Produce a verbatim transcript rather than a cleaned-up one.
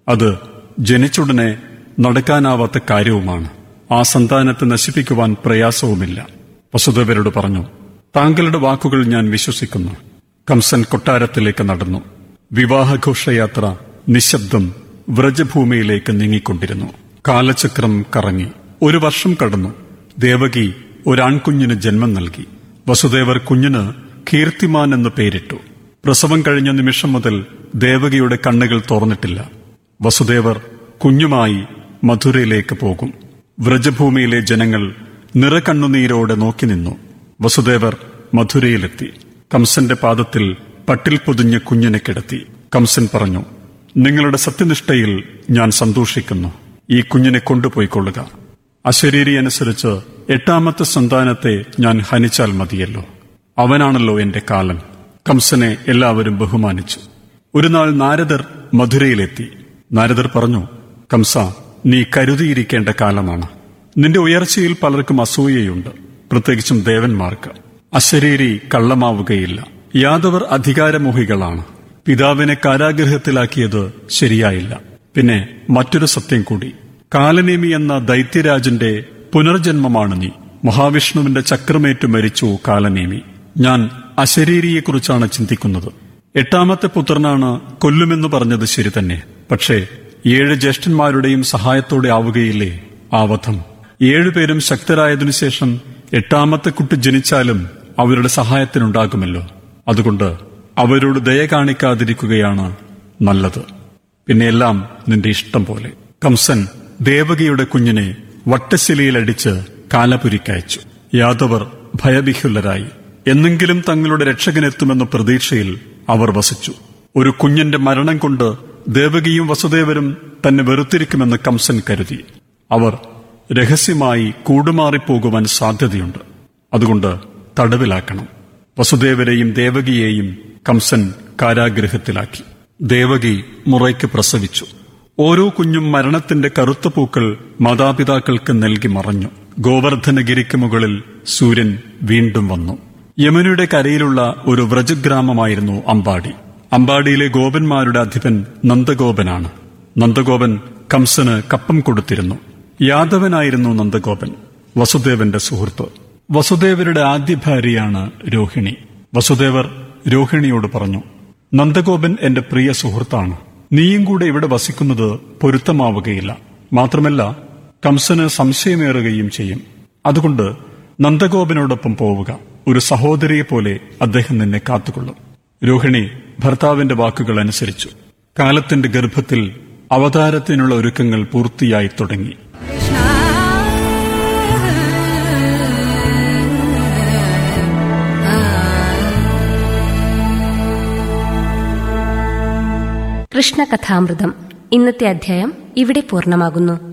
അത് ജനിച്ചുടനെ നടക്കാനാവാത്ത കാര്യവുമാണ്. ആ സന്താനത്തെ നശിപ്പിക്കുവാൻ പ്രയാസവുമില്ല. വസുദേവരോട് പറഞ്ഞു, താങ്കളുടെ വാക്കുകൾ ഞാൻ വിശ്വസിക്കുന്നു. കംസൻ കൊട്ടാരത്തിലേക്ക് നടന്നു. വിവാഹഘോഷയാത്ര നിശബ്ദം വ്രജഭൂമിയിലേക്ക് നീങ്ങിക്കൊണ്ടിരുന്നു. കാലചക്രം കറങ്ങി. ഒരു വർഷം കടന്നു. ദേവകി ഒരാൺകുഞ്ഞിന് ജന്മം നൽകി. വസുദേവർ കുഞ്ഞിന് കീർത്തിമാൻ എന്ന് പേരിട്ടു. പ്രസവം കഴിഞ്ഞ നിമിഷം മുതൽ ദേവകിയുടെ കണ്ണുകൾ തുറന്നിട്ടില്ല. വസുദേവർ കുഞ്ഞുമായി മധുരയിലേക്ക് പോകും. വ്രജഭൂമിയിലെ ജനങ്ങൾ നിറകണ്ണുനീരോടെ നോക്കി നിന്നു. വസുദേവർ മധുരയിലെത്തി. കംസന്റെ പാദത്തിൽ പട്ടിൽ പൊതിഞ്ഞ കുഞ്ഞിനെ കിടത്തി. കംസൻ പറഞ്ഞു, നിങ്ങളുടെ സത്യനിഷ്ഠയിൽ ഞാൻ സന്തോഷിക്കുന്നു. ഈ കുഞ്ഞിനെ കൊണ്ടുപോയിക്കൊള്ളുക. അശരീരി അനുസരിച്ച് എട്ടാമത്തെ സന്താനത്തെ ഞാൻ ഹനിച്ചാൽ മതിയല്ലോ. അവനാണല്ലോ എന്റെ കാലൻ. കംസനെ എല്ലാവരും ബഹുമാനിച്ചു. ഒരു നാൾ നാരദർ മധുരയിലെത്തി. നാരദർ പറഞ്ഞു, കംസ, നീ കരുതിയിരിക്കേണ്ട കാലമാണ്. നിന്റെ ഉയർച്ചയിൽ പലർക്കും അസൂയയുണ്ട്, പ്രത്യേകിച്ചും ദേവന്മാർക്ക്. അശരീരി കള്ളമാവുകയില്ല. യാദവർ അധികാരമോഹികളാണ്. പിതാവിനെ കാരാഗൃഹത്തിലാക്കിയത് ശരിയായില്ല. പിന്നെ മറ്റൊരു സത്യം കൂടി. കാലനേമി എന്ന ദൈത്യരാജന്റെ പുനർജന്മമാണ് നീ. മഹാവിഷ്ണുവിന്റെ ചക്രമേറ്റു മരിച്ചു കാലനേമി. ഞാൻ അശരീരിയെക്കുറിച്ചാണ് ചിന്തിക്കുന്നത്. എട്ടാമത്തെ പുത്രനാണ് കൊല്ലുമെന്ന് പറഞ്ഞത് ശരി തന്നെ. പക്ഷേ ഏഴ് ജ്യേഷ്ഠന്മാരുടെയും സഹായത്തോടെ ആവുകയില്ലേ ആ വധം? ഏഴുപേരും ശക്തരായതിനു ശേഷം എട്ടാമത്തെ കുട്ടി ജനിച്ചാലും അവരുടെ സഹായത്തിനുണ്ടാകുമല്ലോ. അതുകൊണ്ട് അവരോട് ദയ കാണിക്കാതിരിക്കുകയാണ് നല്ലത്. പിന്നെയെല്ലാം നിന്റെ ഇഷ്ടം പോലെ. കംസൻ ദേവകിയുടെ കുഞ്ഞിനെ വട്ടശിലയിലടിച്ച് കാലപുരിക്കയച്ചു. യാദവർ ഭയവിഹ്വലരായി. എന്നെങ്കിലും തങ്ങളുടെ രക്ഷകനെത്തുമെന്ന പ്രതീക്ഷയിൽ അവർ വസിച്ചു. ഒരു കുഞ്ഞിന്റെ മരണം കൊണ്ട് ദേവകിയും വസുദേവരും തന്നെ വെറുത്തിരിക്കുമെന്ന് കംസൻ കരുതി. അവർ രഹസ്യമായി കൂടുമാറിപ്പോകുവാൻ സാധ്യതയുണ്ട്. അതുകൊണ്ട് തടവിലാക്കണം. വസുദേവരെയും ദേവകിയെയും കംസൻ കാരാഗൃഹത്തിലാക്കി. ദേവകി മുറയ്ക്ക് പ്രസവിച്ചു. ഓരോ കുഞ്ഞും മരണത്തിന്റെ കറുത്ത പൂക്കൾ മാതാപിതാക്കൾക്ക് നൽകി മറഞ്ഞു. ഗോവർദ്ധനഗിരിക്ക് മുകളിൽ സൂര്യൻ വീണ്ടും വന്നു. യമുനയുടെ കരയിലുള്ള ഒരു വ്രജഗ്രാമമായിരുന്നു അമ്പാടി. അമ്പാടിയിലെ ഗോപന്മാരുടെ അധിപൻ നന്ദഗോപനാണ്. നന്ദഗോപൻ കംസന് കപ്പം കൊടുത്തിരുന്നു. യാദവനായിരുന്നു നന്ദഗോപൻ, വസുദേവന്റെ സുഹൃത്ത്. വസുദേവരുടെ ആദ്യ ഭാര്യയാണ് രോഹിണി. വസുദേവർ രോഹിണിയോട് പറഞ്ഞു, നന്ദഗോപൻ എന്റെ പ്രിയ സുഹൃത്താണ്. നീയും കൂടെ ഇവിടെ വസിക്കുന്നത് പൊരുത്തമാവുകയില്ല. മാത്രമല്ല, കംസന് സംശയമേറുകയും ചെയ്യും. അതുകൊണ്ട് നന്ദഗോപനോടൊപ്പം പോവുക. ഒരു സഹോദരിയെ പോലെ അദ്ദേഹം നിന്നെ കാത്തുകൊള്ളും. രോഹിണി ഭർത്താവിന്റെ വാക്കുകൾ അനുസരിച്ചു. കാലത്തിന്റെ ഗർഭത്തിൽ അവതാരത്തിനുള്ള ഒരുക്കങ്ങൾ പൂർത്തിയായി തുടങ്ങി. കൃഷ്ണകഥാമൃതം ഇന്നത്തെ അധ്യായം ഇവിടെ പൂർണ്ണമാകുന്നു.